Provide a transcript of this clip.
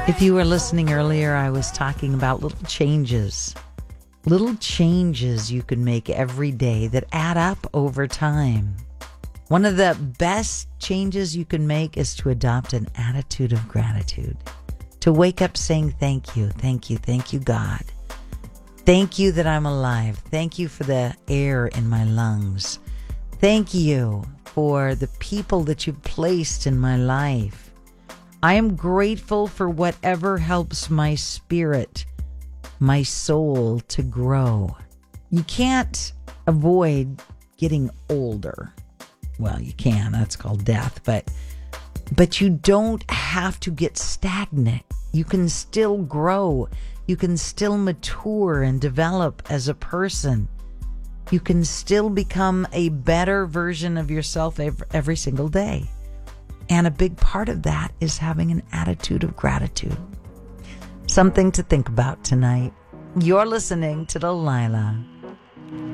If you were listening earlier, I was talking about little changes you can make every day that add up over time. One of the best changes you can make is to adopt an attitude of gratitude. To wake up saying thank you, God. Thank you that I'm alive. Thank you for the air in my lungs. Thank you for the people that you've placed in my life. I am grateful for whatever helps my spirit, my soul to grow. You can't avoid getting older. Well, you can. That's called death. But you don't have to get stagnant. You can still grow. You can still mature and develop as a person. You can still become a better version of yourself every single day. And a big part of that is having an attitude of gratitude. Something to think about tonight. You're listening to Delilah.